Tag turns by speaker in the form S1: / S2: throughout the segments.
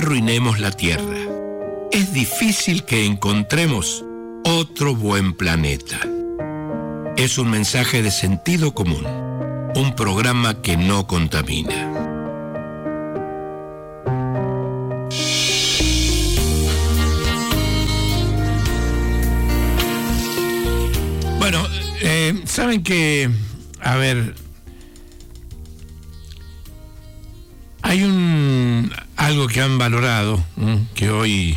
S1: arruinemos la Tierra. Es difícil que encontremos otro buen planeta. Es un mensaje de sentido común, un programa que no contamina. Bueno, saben que, a ver, hay algo que han valorado, que hoy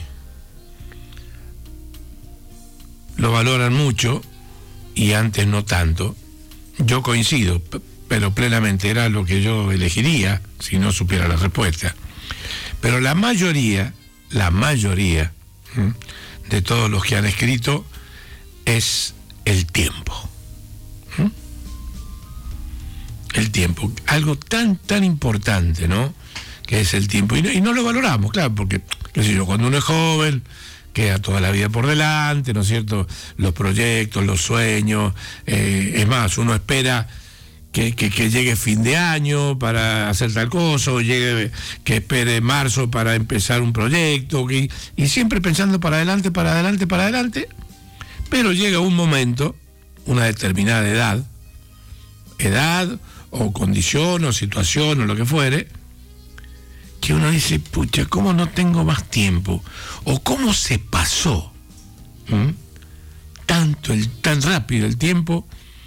S1: lo valoran mucho y antes no tanto. Yo coincido, pero plenamente era lo que yo elegiría si no supiera la respuesta. Pero la mayoría de todos los que han escrito es el tiempo. El tiempo, algo tan importante, ¿no? Que es el tiempo. Y no lo valoramos, claro, porque, qué sé yo, cuando uno es joven, queda toda la vida por delante, ¿no es cierto? Los proyectos, los sueños, es más, uno espera que llegue fin de año para hacer tal cosa, o que espere marzo para empezar un proyecto, y siempre pensando para adelante, pero llega un momento, una determinada edad, o condición, o situación, o lo que fuere, que uno dice, pucha, ¿cómo no tengo más tiempo? O ¿cómo se pasó tan rápido el tiempo?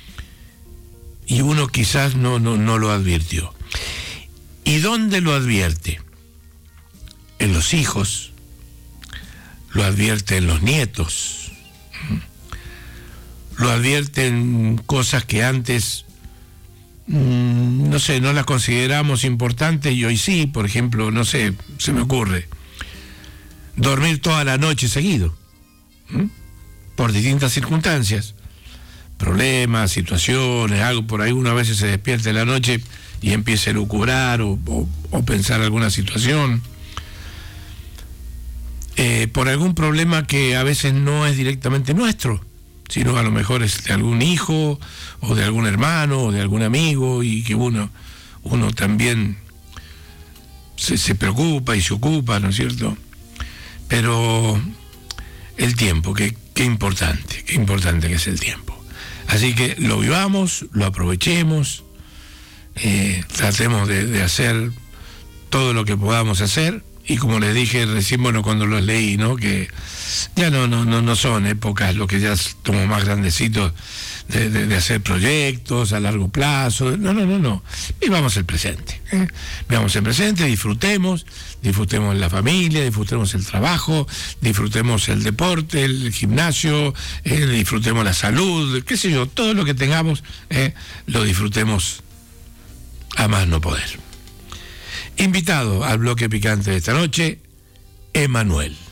S1: Y uno quizás no lo advirtió. ¿Y dónde lo advierte? En los hijos, lo advierte en los nietos, lo advierte en cosas que antes no sé, no las consideramos importantes y hoy sí. Por ejemplo, no sé, se me ocurre dormir toda la noche seguido, por distintas circunstancias, problemas, situaciones, algo por ahí. Uno a veces se despierta en la noche y empieza a elucubrar o pensar alguna situación, por algún problema que a veces no es directamente nuestro, sino a lo mejor es de algún hijo, o de algún hermano, o de algún amigo, y que uno también se preocupa y se ocupa, ¿no es cierto? Pero el tiempo, qué importante que es el tiempo. Así que lo vivamos, lo aprovechemos, tratemos de hacer todo lo que podamos hacer. Y como les dije recién, bueno, cuando los leí, ¿no? Que ya no son épocas, lo que ya estamos más grandecitos, de hacer proyectos a largo plazo. No. Vivamos el presente. Vivamos el presente, disfrutemos la familia, disfrutemos el trabajo, disfrutemos el deporte, el gimnasio, disfrutemos la salud, qué sé yo, todo lo que tengamos, lo disfrutemos a más no poder. Invitado al bloque picante de esta noche, Emanuel.